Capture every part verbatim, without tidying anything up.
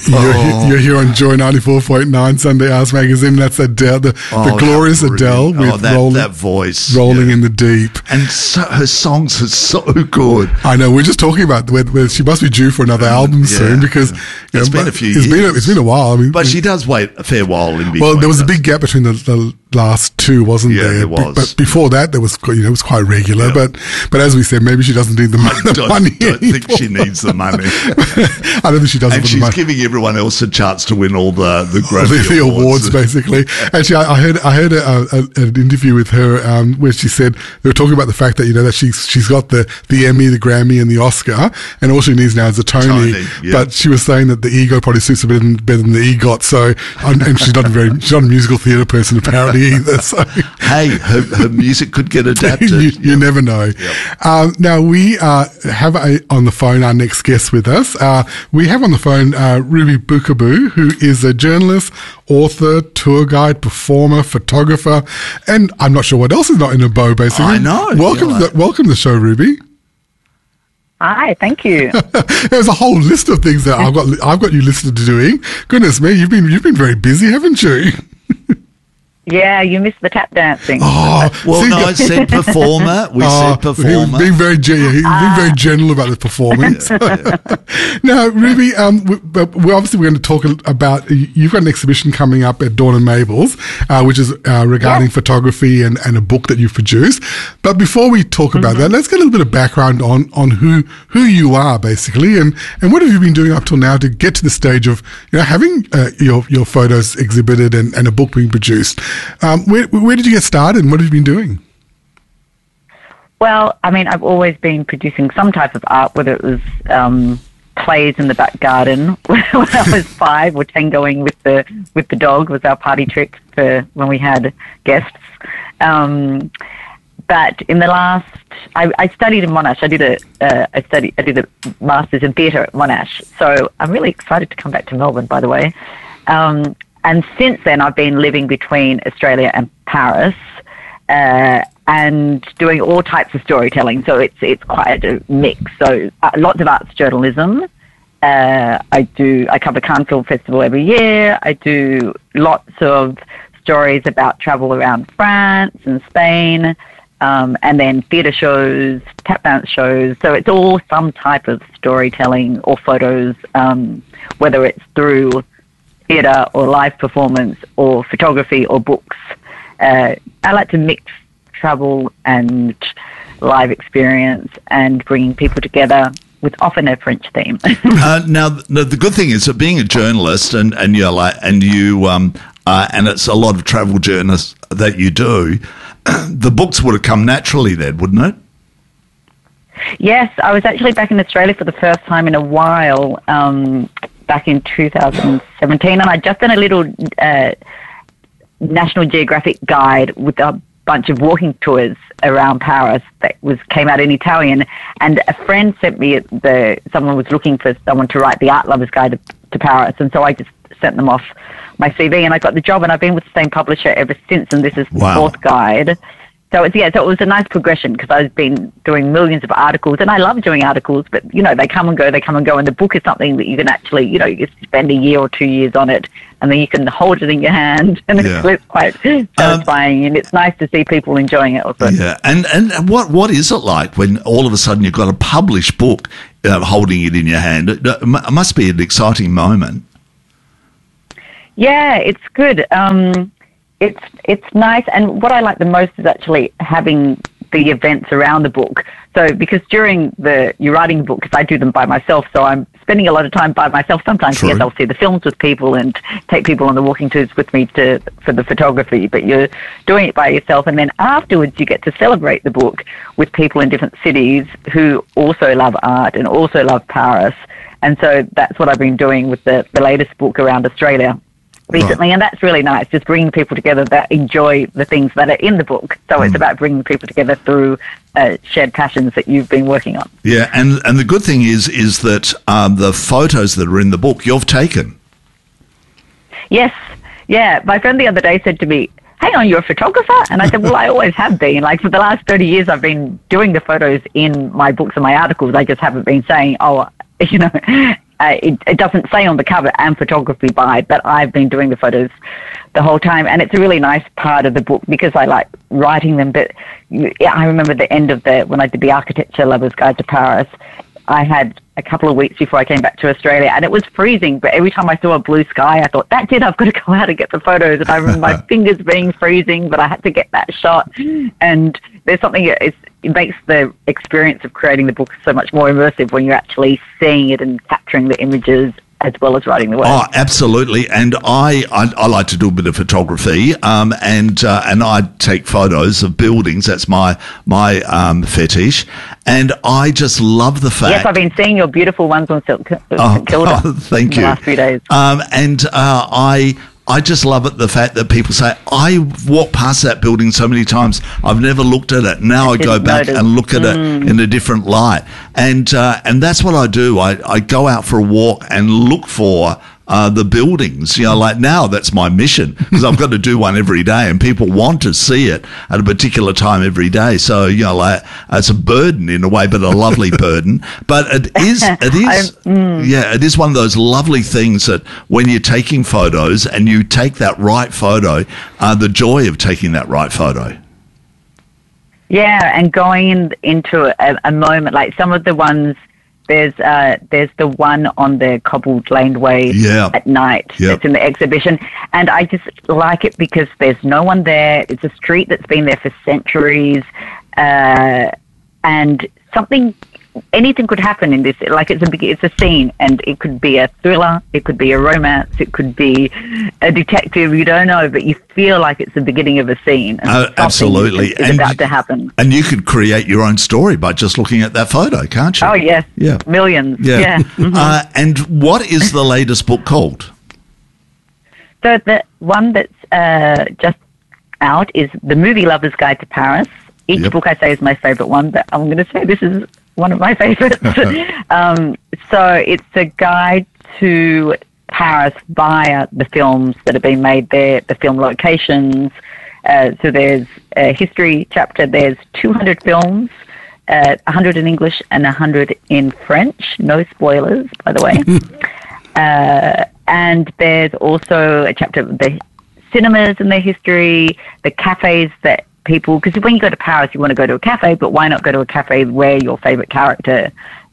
You're, Oh. you're here on Joy ninety-four point nine Sunday Hours Magazine. That's Adele, the, Oh, the glorious how Adele brilliant. with oh, that, rolling, that voice. rolling yeah. in the deep. And so, her songs are so good. I know. We're just talking about whether, whether she must be due for another album yeah, soon because yeah. you It's know, been a few it's years. Been a, it's been a while. I mean, But she does wait a fair while in between. well, there was a doesn't big gap between the, the last two, wasn't Yeah, there? there Be- was. But before that, there was you know it was quite regular. Yeah. But but as we said, maybe she doesn't need the, mo- I the don't, money. don't think anymore. she needs the money. I don't think she does it And for the she's money. giving everyone else a chance to win all the, the Grammy the, the awards, awards. basically. Actually, I, I heard I heard a, a, an interview with her um, where she said they were talking about the fact that you know that she's she's got the, the Emmy, the Grammy, and the Oscar, and all she needs now is a Tony. Tony, yeah. But she was saying that the ego probably suits her better than, better than the EGOT. So, and, and she's not a very she's not a musical theatre person apparently either. So. Hey, her, her music could get adapted. you you never know. Yep. Um, now, we uh, have a, on the phone our next guest with us. Uh, we have on the phone uh, Ruby Bookaboo, who is a journalist, author, tour guide, performer, photographer, and I'm not sure what else is not in a bow, basically. I know. Welcome, Yeah. to the, welcome to the show, Ruby. Hi, thank you. There's a whole list of things that I've got. I've got you listed to doing. Goodness me, you've been you've been very busy, haven't you? Yeah, you missed the tap dancing. Oh, Well, see, no, I said performer. We Oh, said performer. Being very, gen- he's been very gentle about the performance. Now, Ruby, um, we, but we obviously we're going to talk about. You've got an exhibition coming up at Dawn and Mabel's, uh, which is uh, regarding Yeah. photography and, and a book that you've produced. But before we talk about Mm-hmm. that, let's get a little bit of background on on who who you are, basically, and, and what have you been doing up till now to get to the stage of you know having uh, your your photos exhibited and, and a book being produced. Um, where where did you get started, and what have you been doing? Well, I mean, I've always been producing some type of art, whether it was um, plays in the back garden when I was five, or tangoing with the with the dog was our party trick for when we had guests. Um, but in the last, I, I studied in Monash. I did a uh, I studied I did a masters in theatre at Monash. So I'm really excited to come back to Melbourne. By the way. Um, And since then, I've been living between Australia and Paris, uh, and doing all types of storytelling. So it's it's quite a mix. So uh, lots of arts journalism. Uh, I do. I cover Cannes Film Festival every year. I do lots of stories about travel around France and Spain, um, and then theatre shows, tap dance shows. So it's all some type of storytelling or photos, um, whether it's through theatre or live performance or photography or books. Uh, I like to mix travel and live experience and bringing people together with often a French theme. uh, now, the, the good thing is that being a journalist and, and you're like, and you, um, uh, and it's a lot of travel journalists that you do, the books would have come naturally then, wouldn't it? Yes, I was actually back in Australia for the first time in a while, um, back in two thousand seventeen, and I'd just done a little uh, National Geographic guide with a bunch of walking tours around Paris that was came out in Italian, and a friend sent me the someone was looking for someone to write the Art Lovers Guide to, to Paris, and so I just sent them off my C V, and I got the job, and I've been with the same publisher ever since, and this is the Wow. fourth guide. So it's, yeah, so it was a nice progression because I've been doing millions of articles, and I love doing articles, but, you know, they come and go, they come and go, and the book is something that you can actually, you know, you spend a year or two years on it, and then you can hold it in your hand, and Yeah. it's, it's quite satisfying, and it's nice to see people enjoying it also. Yeah, and and what what is it like when all of a sudden you've got a published book uh, holding it in your hand? It, it must be an exciting moment. Yeah, it's good. Um, it's it's nice, and what I like the most is actually having the events around the book. So because during the you're writing a book, because I do them by myself, so I'm spending a lot of time by myself. Sometimes True. yes, I'll see the films with people and take people on the walking tours with me to for the photography. But you're doing it by yourself, and then afterwards you get to celebrate the book with people in different cities who also love art and also love Paris. And so that's what I've been doing with the, the latest book around Australia recently, Right. and that's really nice, just bringing people together that enjoy the things that are in the book. So Mm. it's about bringing people together through uh, shared passions that you've been working on. Yeah, and and the good thing is is that um, the photos that are in the book you've taken. Yes, yeah. My friend the other day said to me, hang on, you're a photographer? And I said, well, I always have been. Like, for the last thirty years, I've been doing the photos in my books and my articles. I just haven't been saying, oh, you know, uh, it, it doesn't say on the cover "and photography by," but I've been doing the photos the whole time, and it's a really nice part of the book because I like writing them. But yeah, I remember the end of the when I did the Architecture Lover's Guide to Paris. I had a couple of weeks before I came back to Australia, and it was freezing, but every time I saw a blue sky, I thought, that's it, I've got to go out and get the photos. And I remember my fingers being freezing, but I had to get that shot. And there's something, it's, it makes the experience of creating the book so much more immersive when you're actually seeing it and capturing the images as well as writing the words. Oh, absolutely. And I, I, I like to do a bit of photography, um, and uh, and I take photos of buildings. That's my my um, fetish. And I just love the fact... Yes, I've been seeing your beautiful ones on St oh, Kilda oh, thank in you. the last few days. Um, and uh, I... I just love it, the fact that people say, I walked past that building so many times, I've never looked at it. Now I, I go back notice. and look at mm. it in a different light. And uh, and that's what I do. I, I go out for a walk and look for uh, the buildings. You know, like now that's my mission because I've got to do one every day and people want to see it at a particular time every day. So, you know, like it's a burden in a way, but a lovely burden. But it is, it is, mm. yeah, it is one of those lovely things that when you're taking photos and you take that right photo, uh, the joy of taking that right photo. Yeah, and going in, into a, a moment, like some of the ones, there's uh, there's the one on the cobbled laneway yeah. at night yep. that's in the exhibition, and I just like it because there's no one there. It's a street that's been there for centuries, uh, and something, anything could happen in this. Like it's a it's a scene, and it could be a thriller, it could be a romance, it could be a detective. You don't know, but you feel like it's the beginning of a scene. And uh, absolutely, is, is and about to happen. And you could create your own story by just looking at that photo, can't you? Oh yes, yeah, millions. Yeah. yeah. Mm-hmm. Uh, and what is the latest book called? So the one that's uh, just out is The Movie Lover's Guide to Paris. Each yep. book I say is my favourite one, but I'm going to say this is one of my favourites. um, so it's a guide to Paris via the films that have been made there, the film locations. Uh, so there's a history chapter. There's two hundred films, uh, one hundred in English and one hundred in French. No spoilers, by the way. uh, and there's also a chapter of the cinemas and their history, the cafes that people, because when you go to Paris, you want to go to a cafe, but why not go to a cafe where your favourite character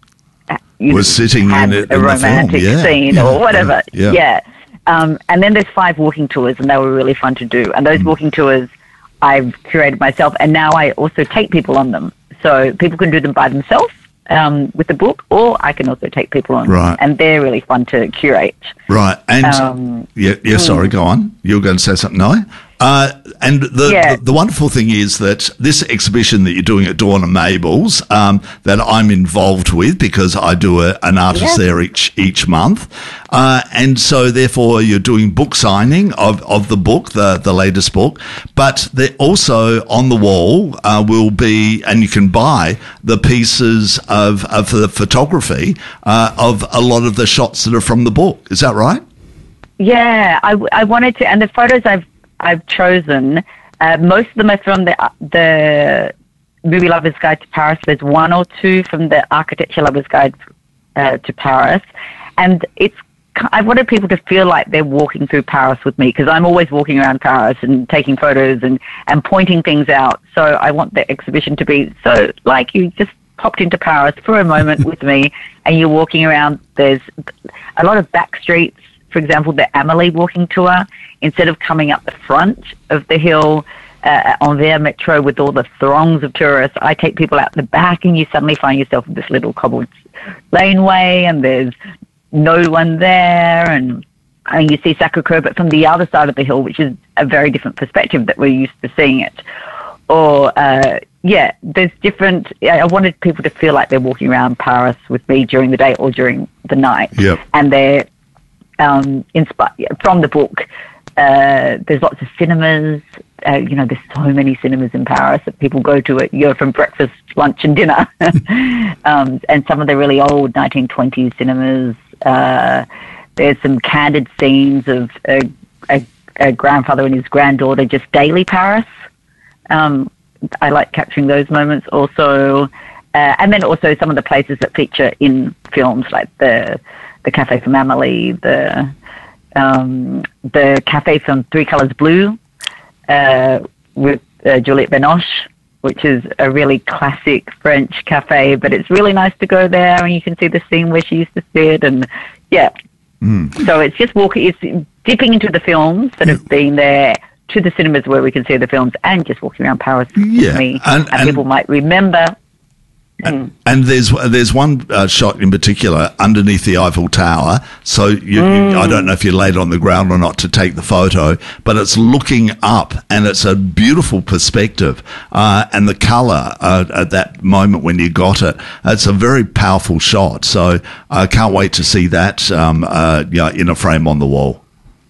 you was sitting in it, a in romantic the film. Yeah, scene yeah, or whatever. Yeah. yeah. Um, and then there's five walking tours, and they were really fun to do. And those mm. walking tours I've curated myself, and now I also take people on them. So people can do them by themselves um, with the book, or I can also take people on. Right. And they're really fun to curate. Right. And um, yeah, yeah. Sorry, go on. You were going to say something, no? Uh, and the, yeah. the the wonderful thing is that this exhibition that you're doing at Dawn and Mabel's, um, that I'm involved with because I do a, an artist yes. there each each month, uh, and so therefore you're doing book signing of, of the book, the the latest book, but they're also on the wall uh, will be, and you can buy the pieces of of the photography uh, of a lot of the shots that are from the book. Is that right? Yeah, I, I wanted to, and the photos I've I've chosen, uh, most of them are from the uh, the Movie Lover's Guide to Paris. There's one or two from the Architecture Lover's Guide uh, to Paris, and it's I wanted people to feel like they're walking through Paris with me because I'm always walking around Paris and taking photos and, and pointing things out. So I want the exhibition to be so like you just popped into Paris for a moment with me and you're walking around. There's a lot of back streets. For example, the Amélie walking tour, instead of coming up the front of the hill uh, on their metro with all the throngs of tourists, I take people out the back and you suddenly find yourself in this little cobbled laneway and there's no one there and, and you see Sacré-Cœur, but from the other side of the hill, which is a very different perspective that we're used to seeing it. Or, uh, yeah, there's different... I wanted people to feel like they're walking around Paris with me during the day or during the night. Yep. And they're Um, inspi- from the book. Uh, there's lots of cinemas. Uh, you know, there's so many cinemas in Paris that people go to it, you know, from breakfast, lunch and dinner. um, and some of the really old nineteen twenties cinemas. Uh, there's some candid scenes of a, a, a grandfather and his granddaughter, just daily Paris. Um, I like capturing those moments also. Uh, and then also some of the places that feature in films, like the the Cafe from Amelie, the um, the cafe from Three Colors Blue uh, with uh, Juliette Binoche, which is a really classic French cafe, but it's really nice to go there and you can see the scene where she used to sit, and yeah. Mm. So it's just walking, it's dipping into the films that have been there, to the cinemas where we can see the films, and just walking around Paris yeah. with me. And, and, and people might remember. And, and there's there's one uh, shot in particular underneath the Eiffel Tower. So you, mm. you, I don't know if you're laid on the ground or not to take the photo, but it's looking up, and it's a beautiful perspective. Uh, and the colour uh, at that moment when you got it, it's a very powerful shot. So I can't wait to see that um, uh, you know, in a frame on the wall.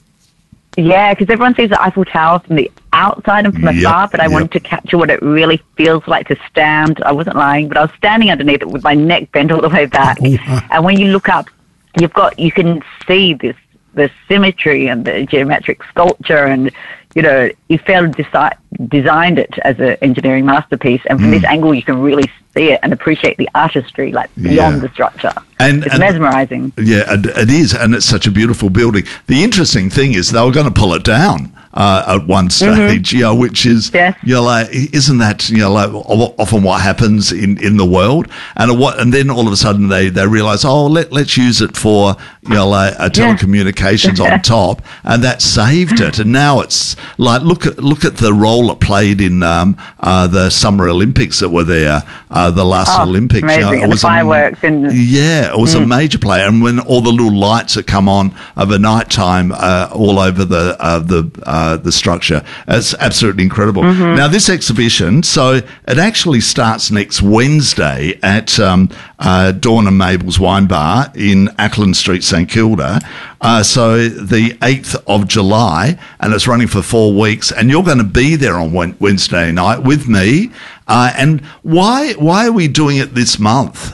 Yeah, because everyone sees the Eiffel Tower from the outside and from yep, afar, but I yep. wanted to capture what it really feels like to stand. I wasn't lying, but I was standing underneath it with my neck bent all the way back. And when you look up, you've got you can see this the symmetry and the geometric sculpture, and you know, Eiffel desi- designed it as an engineering masterpiece. And from mm. this angle, you can really see it and appreciate the artistry, like beyond yeah. the structure. And, it's and, mesmerizing. Yeah, it is, and it's such a beautiful building. The interesting thing is they were going to pull it down uh, at one stage, mm-hmm. you know, which is, yeah. you know, like, isn't that, you know, like often what happens in, in the world? And what, and then all of a sudden they, they realise, oh, let, let's use it for, you know, like a telecommunications yeah. on top, and that saved it. And now it's like, look at look at the role it played in um, uh, the Summer Olympics that were there, uh, the last oh, Olympics. Amazing. You know, it and was the fireworks. A, and yeah, it was mm. a major player. And when all the little lights that come on over night time uh, all over the uh, the uh, the structure, it's absolutely incredible. Mm-hmm. Now, this exhibition, so it actually starts next Wednesday at um, uh, Dawn and Mabel's Wine Bar in Acland Street, St Kilda. Uh, so the eighth of July, and it's running for four weeks, and you're going to be there on Wednesday night with me. Uh, and why why are we doing it this month?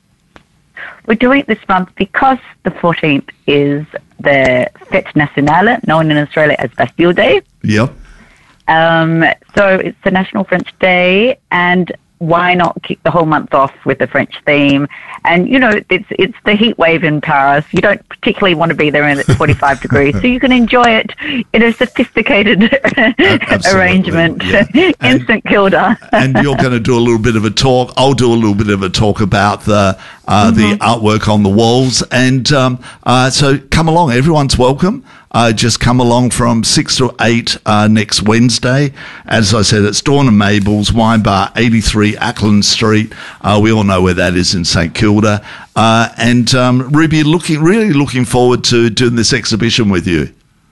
We're doing it this month because the fourteenth is the Fête Nationale, known in Australia as Bastille Day. Yep. Um, so it's the National French Day, and why not kick the whole month off with a French theme? And, you know, it's it's the heat wave in Paris. You don't particularly want to be there when it's forty-five degrees, so you can enjoy it in a sophisticated arrangement yeah. in St Kilda. And you're going to do a little bit of a talk. I'll do a little bit of a talk about the uh, mm-hmm. the artwork on the walls. And um, uh, so come along. Everyone's welcome. Uh, just come along from six to eight uh, next Wednesday. As I said, it's Dawn and Mabel's Wine Bar, eighty-three Acland Street. Uh, we all know where that is in St Kilda. Uh, and um, Ruby, looking really looking forward to doing this exhibition with you.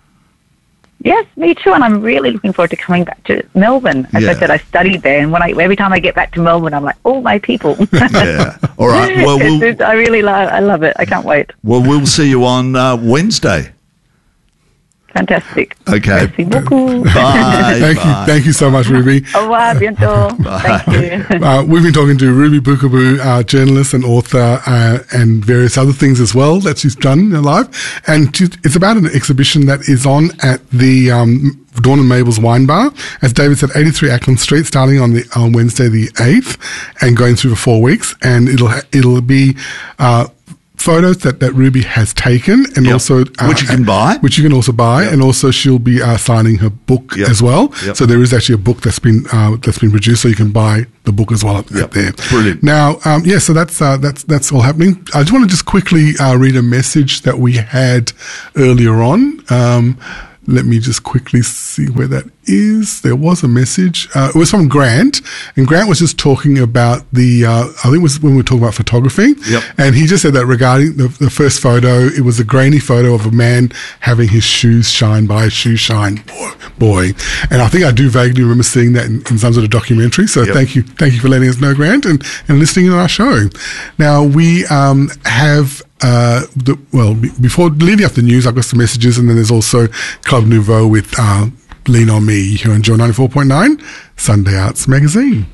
Yes, me too, and I'm really looking forward to coming back to Melbourne. As yeah. I said, I studied there, and when I every time I get back to Melbourne, I'm like, oh, my people. yeah, all right. Well, we'll it's, it's, I really love, I love it. I can't wait. Well, we'll see you on uh, Wednesday. Fantastic. Okay. Merci beaucoup. Bye. Thank Bye. you. Thank you so much, Ruby. Au revoir, bientôt. Thank you. Uh, we've been talking to Ruby Bookaboo, uh, journalist and author, uh, and various other things as well that she's done in her life. And she's, it's about an exhibition that is on at the um, Dawn and Mabel's Wine Bar. As David said, eighty-three Acland Street, starting on the on Wednesday the eighth and going through for four weeks. And it'll it'll be uh, photos that, that Ruby has taken, and yep. also uh, which you can buy, which you can also buy, yep. and also she'll be uh, signing her book yep. as well. Yep. So there is actually a book that's been uh, that's been produced, so you can buy the book as well up, yep. up there. Brilliant. Now, um, yeah, so that's uh, that's that's all happening. I just want to just quickly uh, read a message that we had earlier on. Um, Let me just quickly see where that is. There was a message. Uh, it was from Grant, and Grant was just talking about the, uh, I think it was when we were talking about photography. Yep. And he just said that regarding the, the first photo, it was a grainy photo of a man having his shoes shined by a shoe shine boy. boy. And I think I do vaguely remember seeing that in, in some sort of documentary. So yep. thank you. Thank you for letting us know, Grant, and, and listening to our show. Now, we um, have Uh, the, well, b- before leading up the news, I've got some messages, and then there's also Club Nouveau with uh, Lean On Me here on Joy ninety-four point nine, Sunday Arts Magazine.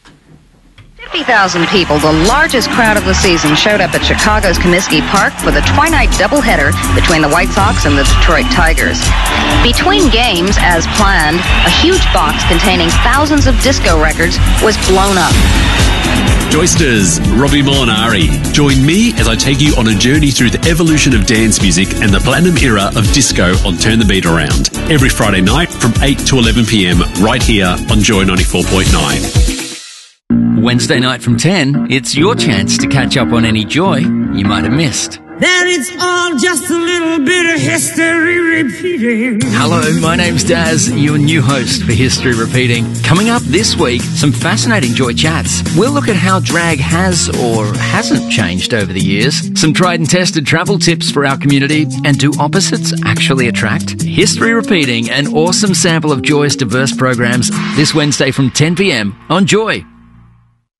fifty thousand people, the largest crowd of the season, showed up at Chicago's Comiskey Park for the twilight doubleheader between the White Sox and the Detroit Tigers. Between games, as planned, a huge box containing thousands of disco records was blown up. Joysters, Robbie Molinari. Join me as I take you on a journey through the evolution of dance music and the platinum era of disco on Turn the Beat Around. Every Friday night from eight to eleven p.m. right here on Joy ninety-four point nine. Wednesday night from ten, it's your chance to catch up on any Joy you might have missed. That it's all just a little bit of history repeating. Hello, my name's Daz, your new host for History Repeating. Coming up this week, some fascinating Joy chats. We'll look at how drag has or hasn't changed over the years, some tried and tested travel tips for our community, and do opposites actually attract? History Repeating, an awesome sample of Joy's diverse programs this Wednesday from ten p.m. on Joy.